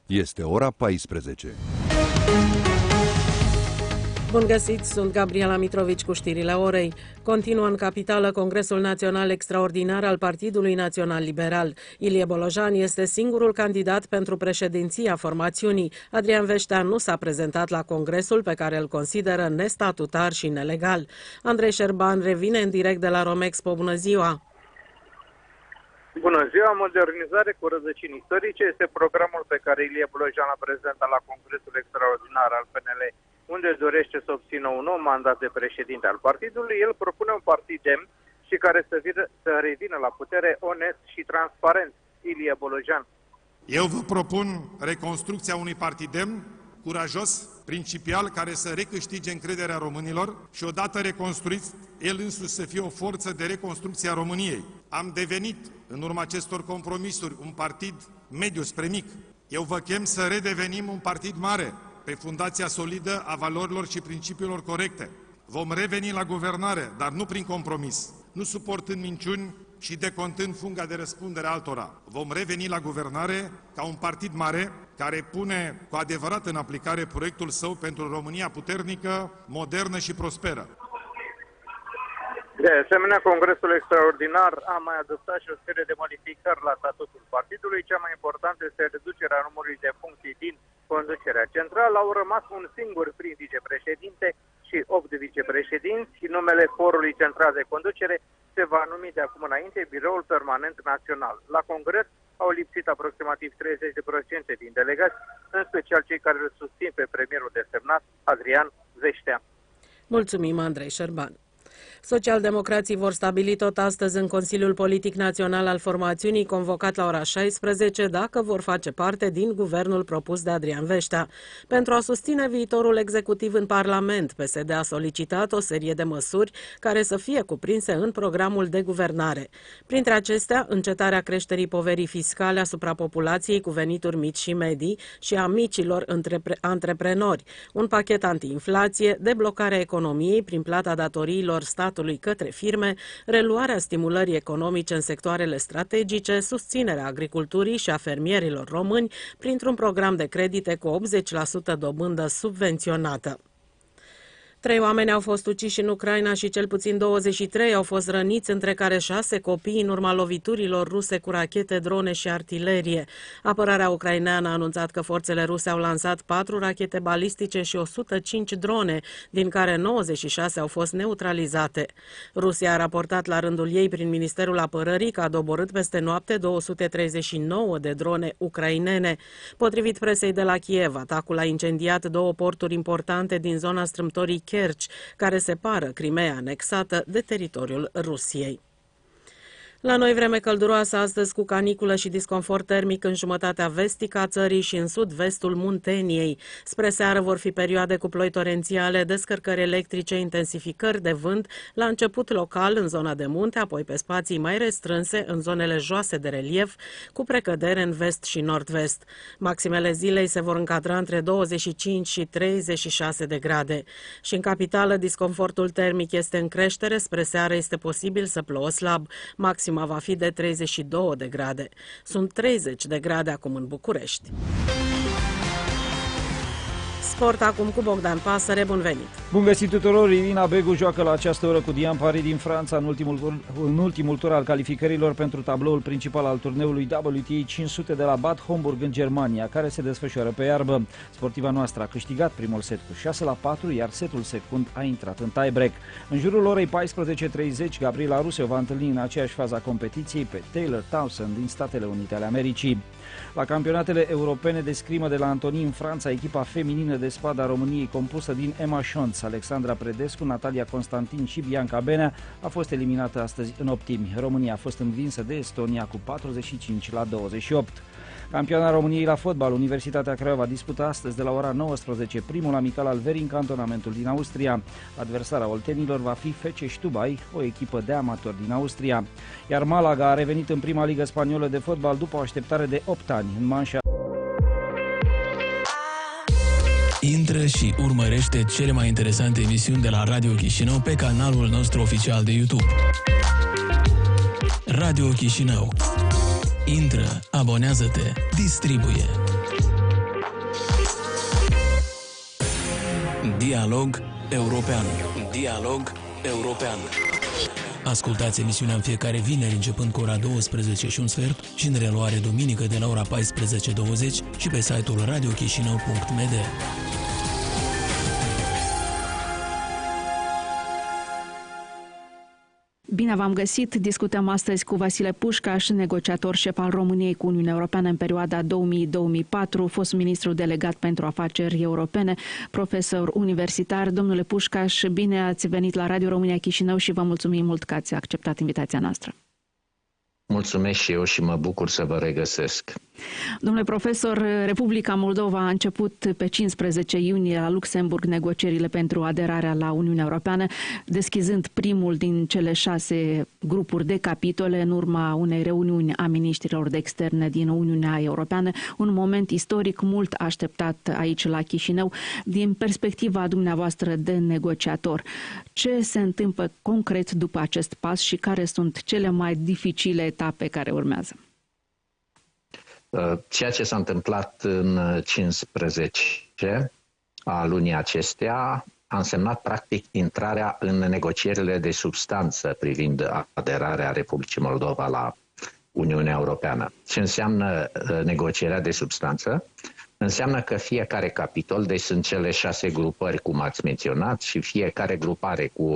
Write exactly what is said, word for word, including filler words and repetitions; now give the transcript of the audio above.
Este ora paisprezece. Bun găsit, sunt Gabriela Mitrovici cu știrile orei. Continuă în capitală Congresul Național Extraordinar al Partidului Național Liberal. Ilie Bolojan este singurul candidat pentru președinția formațiunii. Adrian Veștea nu s-a prezentat la congresul pe care îl consideră nestatutar și nelegal. Andrei Șerban revine în direct de la Romexpo. Bună ziua! Bună ziua! Modernizare cu rădăcini istorice este programul pe care Ilie Bolojan l-a prezentat la Congresul Extraordinar al P N L, unde dorește să obțină un nou mandat de președinte al partidului. El propune un partid demn și care să, vină, să revină la putere onest și transparent. Ilie Bolojan. Eu vă propun reconstrucția unui partid demn, curajos, principial, care să recâștige încrederea românilor și odată reconstruit, el însuși să fie o forță de reconstrucție a României. Am devenit, în urma acestor compromisuri, un partid mediu spre mic. Eu vă chem să redevenim un partid mare, pe fundația solidă a valorilor și principiilor corecte. Vom reveni la guvernare, dar nu prin compromis, nu suportând minciuni și decontând funga de răspundere altora. Vom reveni la guvernare ca un partid mare care pune cu adevărat în aplicare proiectul său pentru România puternică, modernă și prosperă. De asemenea, Congresul Extraordinar a mai adoptat și o serie de modificări la statutul partidului. Cea mai importantă este reducerea numărului de funcții din conducerea centrală. Au rămas un singur prim vicepreședinte și opt vicepreședinți. Numele forului central de conducere se va numi de acum înainte Biroul Permanent Național. La Congres au lipsit aproximativ treizeci la sută din delegați, în special cei care îl susțin pe premierul desemnat, Adrian Veștea. Mulțumim, Andrei Șerban. Socialdemocrații vor stabili tot astăzi în Consiliul Politic Național al formațiunii, convocat la ora șaisprezece, dacă vor face parte din guvernul propus de Adrian Veștea. Pentru a susține viitorul executiv în Parlament, P S D a solicitat o serie de măsuri care să fie cuprinse în programul de guvernare. Printre acestea, încetarea creșterii poverii fiscale asupra populației cu venituri mici și medii și a micilor întrepre- antreprenori, un pachet antiinflație, deblocarea economiei prin plata datoriilor statului către firme, reluarea stimulării economice în sectoarele strategice, susținerea agriculturii și a fermierilor români printr-un program de credite cu optzeci la sută dobândă subvenționată. Trei oameni au fost uciși în Ucraina și cel puțin douăzeci și trei au fost răniți, între care șase copii, în urma loviturilor ruse cu rachete, drone și artilerie. Apărarea ucraineană a anunțat că forțele ruse au lansat patru rachete balistice și o sută cinci drone, din care nouăzeci și șase au fost neutralizate. Rusia a raportat la rândul ei prin Ministerul Apărării că a doborât peste noapte două sute treizeci și nouă de drone ucrainene. Potrivit presei de la Kiev, atacul a incendiat două porturi importante din zona strâmtorii Kerch, care separă Crimea anexată de teritoriul Rusiei. La noi vreme călduroasă astăzi, cu caniculă și disconfort termic în jumătatea vestică a țării și în sud-vestul Munteniei. Spre seară vor fi perioade cu ploi torențiale, descărcări electrice, intensificări de vânt, la început local în zona de munte, apoi pe spații mai restrânse în zonele joase de relief, cu precădere în vest și nord-vest. Maximele zilei se vor încadra între douăzeci și cinci și treizeci și șase de grade. Și în capitală, disconfortul termic este în creștere, spre seară este posibil să plouă slab. Maxim Maxima va fi de treizeci și două de grade. Sunt treizeci de grade acum în București. Sport acum cu Bogdan Pasăre, bun venit! Bun găsit tuturor! Irina Begu joacă la această oră cu Diane Paris din Franța în ultimul, în ultimul tur al calificărilor pentru tabloul principal al turneului W T A cinci sute de la Bad Homburg în Germania, care se desfășoară pe iarbă. Sportiva noastră a câștigat primul set cu șase la patru, iar setul secund a intrat în tie-break. În jurul orei paisprezece treizeci, Gabriela Rusev va întâlni în aceeași fază a competiției pe Taylor Townsend din Statele Unite ale Americii. La campionatele europene de scrimă de la Antoni în Franța, echipa feminină de spada României, compusă din Emma Șonț, Alexandra Predescu, Natalia Constantin și Bianca Benea, a fost eliminată astăzi în optimi. România a fost învinsă de Estonia cu patruzeci și cinci la douăzeci și opt. Campioana României la fotbal, Universitatea Craiova dispută astăzi de la ora nouăsprezece primul amical al verii în cantonamentul din Austria. Adversara oltenilor va fi F C Stubai, o echipă de amatori din Austria. Iar Malaga a revenit în prima ligă spaniolă de fotbal după o așteptare de opt ani. În manșa Intră și urmărește cele mai interesante emisiuni de la Radio Chișinău pe canalul nostru oficial de YouTube. Radio Chișinău. Intră, abonează-te, distribuie. Dialog European. Dialog European. Ascultați emisiunea în fiecare vineri începând cu ora douăsprezece și un sfert și în reluare duminică de la ora paisprezece douăzeci și pe site-ul radio chișinău punct m d. Bine v-am găsit! Discutăm astăzi cu Vasile Pușcaș, negociator șef al României cu Uniunea Europeană în perioada două mii - două mii patru, fost ministru delegat pentru afaceri europene, profesor universitar. Domnule Pușcaș, bine ați venit la Radio România Chișinău și vă mulțumim mult că ați acceptat invitația noastră. Mulțumesc și eu și mă bucur să vă regăsesc. Domnule profesor, Republica Moldova a început pe cincisprezece iunie la Luxemburg negocierile pentru aderarea la Uniunea Europeană, deschizând primul din cele șase grupuri de capitole în urma unei reuniuni a miniștrilor de externe din Uniunea Europeană, un moment istoric mult așteptat aici la Chișinău. Din perspectiva dumneavoastră de negociator, ce se întâmplă concret după acest pas și care sunt cele mai dificile etape care urmează? Ceea ce s-a întâmplat în cincisprezece a lunii acestea a însemnat practic intrarea în negocierile de substanță privind aderarea Republicii Moldova la Uniunea Europeană. Ce înseamnă negocierea de substanță? Înseamnă că fiecare capitol, deci sunt cele șase grupări cum ați menționat și fiecare grupare cu